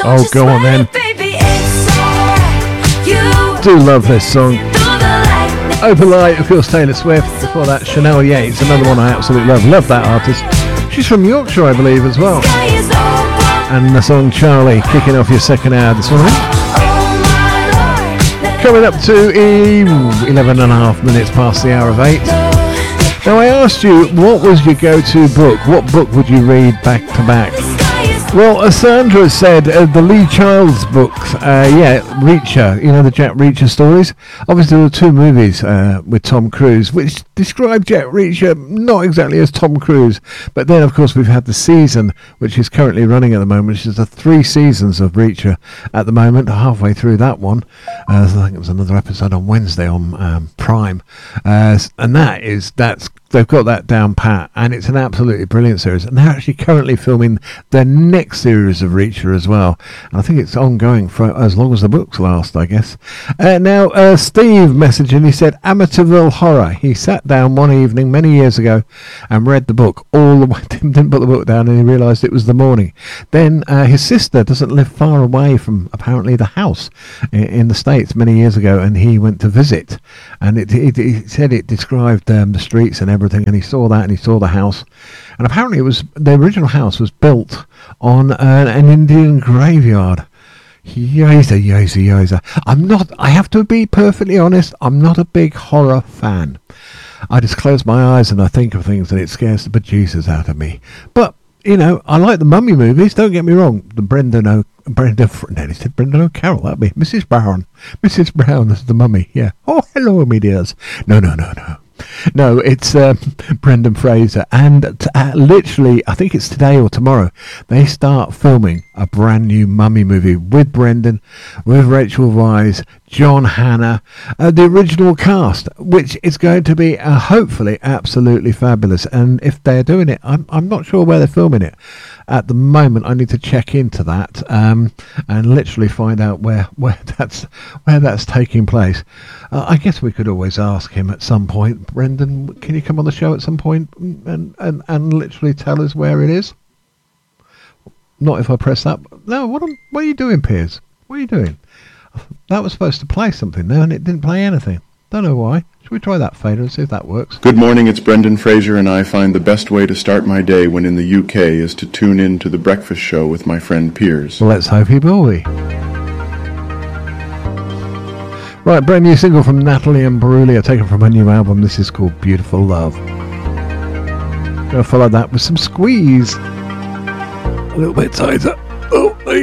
Oh, go on then. Do love this song. Open Light, of course, Taylor Swift. Before that, Chanel Yates, another one I absolutely love. Love that artist. She's from Yorkshire, I believe, as well. And the song Charlie, kicking off your second hour this morning. Coming up to 11 and a half minutes past the hour of 8. Now, I asked you, what was your go-to book? What book would you read back to back? Well, Sandra said the Lee Childs books, Reacher, you know, the Jack Reacher stories. Obviously, there were two movies with Tom Cruise, which describe Jack Reacher not exactly as Tom Cruise. But then, of course, we've had the season, which is currently running at the moment, which is the 3 seasons of Reacher at the moment, halfway through that one. I think it was another episode on Wednesday on Prime. And they've got that down pat, and it's an absolutely brilliant series. And they're actually currently filming their next series of Reacher as well. And I think it's ongoing for as long as the books last, I guess. Now, Steve messaging, he said, Amityville Horror. He sat down one evening many years ago and read the book all the way. Didn't put the book down, and he realised it was the morning. Then his sister doesn't live far away from apparently the house in the States many years ago, and he went to visit. And he said it described the streets and everything, and he saw that, and he saw the house. And apparently the original house was built on an Indian graveyard. Yoza. I have to be perfectly honest, I'm not a big horror fan. I just close my eyes and I think of things and it scares the bejesus out of me. But, you know, I like the Mummy movies, don't get me wrong. The Brendan O'Carroll, that'd be Mrs. Brown. Mrs. Brown is the Mummy, yeah. Oh, hello, me dears. No. No, it's Brendan Fraser, and literally, I think it's today or tomorrow, they start filming a brand new Mummy movie with Brendan, with Rachel Weisz, John Hannah, the original cast, which is going to be hopefully absolutely fabulous. And if they're doing it, I'm not sure where they're filming it at the moment. I need to check into that and literally find out where that's taking place. I guess we could always ask him at some point, Brendan, can you come on the show at some point and literally tell us where it is? Not if I press that. No, what are you doing, Piers? What are you doing? That was supposed to play something there, and it didn't play anything. Don't know why. Should we try that fader and see if that works? Good morning, it's Brendan Fraser, and I find the best way to start my day when in the UK is to tune in to The Breakfast Show with my friend Piers. Well, let's hope he will be. Right, brand new single from Natalie Imbruglia, taken from her new album. This is called Beautiful Love. Gonna follow that with some Squeeze. A little bit tighter. Oh, there you go.